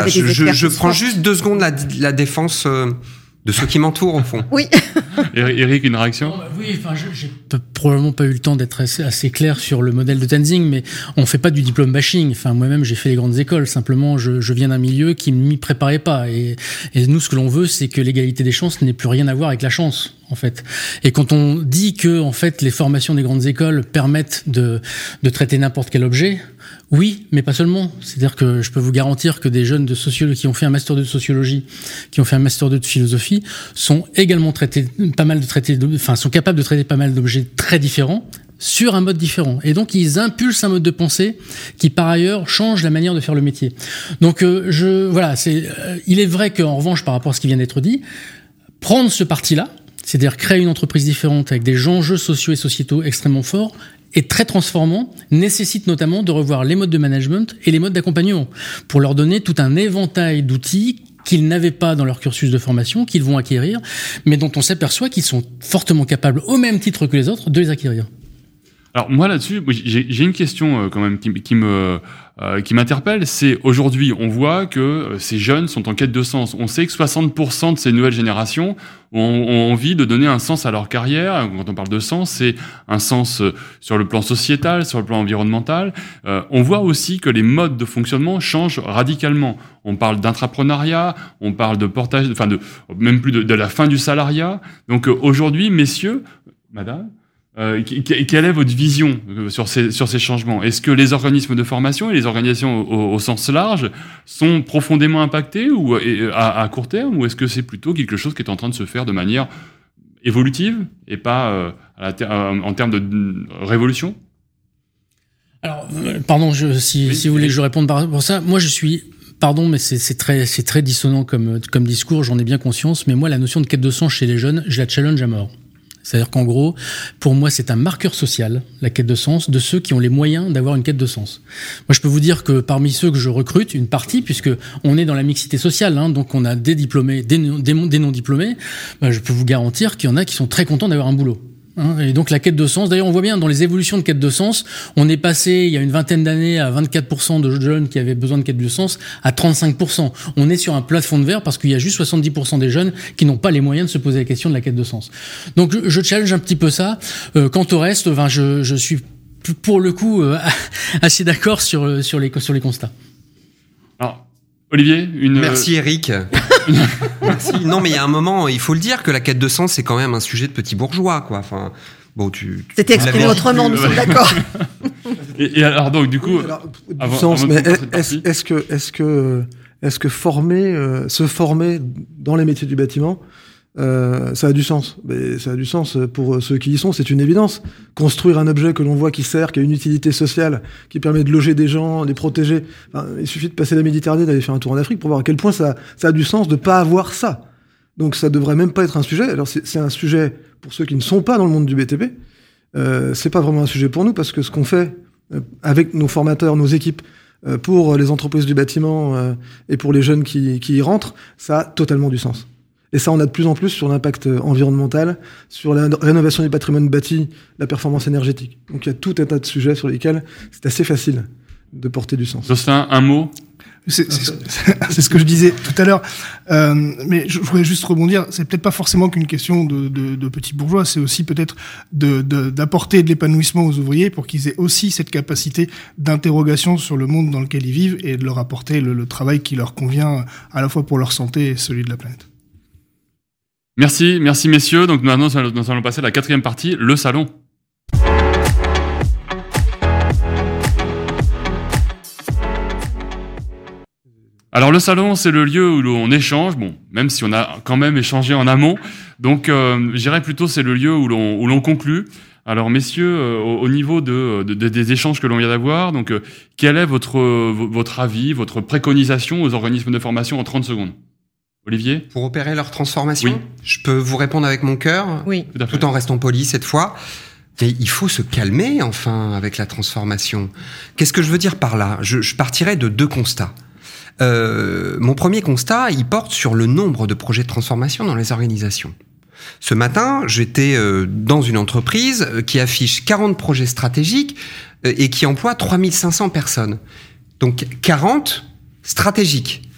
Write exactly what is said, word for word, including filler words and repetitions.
Voilà, je, je, je prends juste deux secondes la, la défense euh, de ceux qui m'entourent, au fond. Oui. Eric, une réaction ? Non, bah oui, enfin, j'ai probablement pas eu le temps d'être assez, assez clair sur le modèle de Tenzing, mais on fait pas du diplôme bashing. Enfin, moi-même, j'ai fait les grandes écoles. Simplement, je, je viens d'un milieu qui ne m'y préparait pas. Et, et nous, ce que l'on veut, c'est que l'égalité des chances n'ait plus rien à voir avec la chance, en fait. Et quand on dit que, en fait, les formations des grandes écoles permettent de, de traiter n'importe quel objet, oui, mais pas seulement. C'est-à-dire que je peux vous garantir que des jeunes de sociologie qui ont fait un master deux de sociologie, qui ont fait un master deux de philosophie, sont également traités, pas mal de traités, de, enfin, sont capables de traiter pas mal d'objets très différents sur un mode différent. Et donc, ils impulsent un mode de pensée qui, par ailleurs, change la manière de faire le métier. Donc, euh, je, voilà, c'est, euh, il est vrai qu'en revanche, par rapport à ce qui vient d'être dit, prendre ce parti-là, c'est-à-dire créer une entreprise différente avec des enjeux sociaux et sociétaux extrêmement forts, est très transformant, nécessite notamment de revoir les modes de management et les modes d'accompagnement pour leur donner tout un éventail d'outils qu'ils n'avaient pas dans leur cursus de formation, qu'ils vont acquérir, mais dont on s'aperçoit qu'ils sont fortement capables, au même titre que les autres, de les acquérir. Alors moi là-dessus, j'ai, j'ai une question euh, quand même qui, qui me euh, qui m'interpelle. C'est aujourd'hui, on voit que euh, ces jeunes sont en quête de sens. On sait que soixante pour cent de ces nouvelles générations ont, ont envie de donner un sens à leur carrière. Quand on parle de sens, c'est un sens euh, sur le plan sociétal, sur le plan environnemental. Euh, on voit aussi que les modes de fonctionnement changent radicalement. On parle d'intrapreneuriat, on parle de portage, enfin de même plus de, de la fin du salariat. Donc euh, aujourd'hui, messieurs, madame. Euh, quelle est votre vision sur ces, sur ces changements ? Est-ce que les organismes de formation et les organisations au, au sens large sont profondément impactés ou à, à court terme, ou est-ce que c'est plutôt quelque chose qui est en train de se faire de manière évolutive et pas euh, à la, en termes de révolution ? Alors, euh, pardon, je, si, oui, si vous voulez que je réponde par rapport à ça, moi je suis... Pardon, mais c'est, c'est très, c'est très dissonant comme, comme discours, j'en ai bien conscience, mais moi la notion de quête de sens chez les jeunes, je la challenge à mort. C'est-à-dire qu'en gros, pour moi, c'est un marqueur social, la quête de sens, de ceux qui ont les moyens d'avoir une quête de sens. Moi, je peux vous dire que parmi ceux que je recrute, une partie, puisque on est dans la mixité sociale, hein, donc on a des diplômés, des, des, des non-diplômés, ben, je peux vous garantir qu'il y en a qui sont très contents d'avoir un boulot. Hein, et donc la quête de sens, d'ailleurs on voit bien dans les évolutions de quête de sens, on est passé il y a une vingtaine d'années à vingt-quatre pour cent de jeunes qui avaient besoin de quête de sens à trente-cinq pour cent. On est sur un plafond de verre parce qu'il y a juste soixante-dix pour cent des jeunes qui n'ont pas les moyens de se poser la question de la quête de sens. Donc je, je challenge un petit peu ça. Euh, quant au reste, enfin, je, je suis pour le coup euh, assez d'accord sur, sur, les, sur les constats. Alors, Olivier, une... Merci Eric. Merci. Non, mais il y a un moment, il faut le dire, que la quête de sens, c'est quand même un sujet de petit bourgeois, quoi. Enfin, bon, tu. tu C'était exprimé autrement, nous sommes d'accord. et, et alors, donc, du coup, oui, alors, du avant, sens, avant mais est-ce, est-ce que, est-ce que, est-ce que former, euh, se former dans les métiers du bâtiment, euh, ça a du sens. Mais ça a du sens pour ceux qui y sont, c'est une évidence. Construire un objet que l'on voit qui sert, qui a une utilité sociale, qui permet de loger des gens, de les protéger. Enfin, il suffit de passer la Méditerranée, d'aller faire un tour en Afrique pour voir à quel point ça, ça a du sens de pas avoir ça. Donc ça devrait même pas être un sujet. Alors c'est, c'est un sujet pour ceux qui ne sont pas dans le monde du B T P. Euh, c'est pas vraiment un sujet pour nous parce que ce qu'on fait euh, avec nos formateurs, nos équipes, euh, pour les entreprises du bâtiment euh, et pour les jeunes qui, qui y rentrent, ça a totalement du sens. Et ça, on a de plus en plus sur l'impact environnemental, sur la rénovation du patrimoine bâti, la performance énergétique. Donc il y a tout un tas de sujets sur lesquels c'est assez facile de porter du sens. Jocelyn, un mot ? C'est, c'est, c'est ce que je disais tout à l'heure. Euh, mais je, je voulais juste rebondir. C'est peut-être pas forcément qu'une question de, de, de petits bourgeois. C'est aussi peut-être de, de, d'apporter de l'épanouissement aux ouvriers pour qu'ils aient aussi cette capacité d'interrogation sur le monde dans lequel ils vivent et de leur apporter le, le travail qui leur convient à la fois pour leur santé et celui de la planète. Merci, merci messieurs. Donc maintenant, nous allons passer à la quatrième partie, le salon. Alors le salon, c'est le lieu où l'on échange, bon, même si on a quand même échangé en amont. Donc, euh, je dirais plutôt c'est le lieu où l'on où l'on conclut. Alors messieurs, euh, au, au niveau de, de, de des échanges que l'on vient d'avoir, donc euh, quel est votre euh, votre avis, votre préconisation aux organismes de formation en trente secondes? Olivier ? Pour opérer leur transformation, oui. Je peux vous répondre avec mon cœur, oui. tout, tout en restant poli cette fois. Mais il faut se calmer, enfin, avec la transformation. Qu'est-ce que je veux dire par là ? je, je partirais de deux constats. Euh, mon premier constat, il porte sur le nombre de projets de transformation dans les organisations. Ce matin, j'étais euh, dans une entreprise qui affiche quarante projets stratégiques euh, et qui emploie trois mille cinq cents personnes. Donc quarante stratégiques.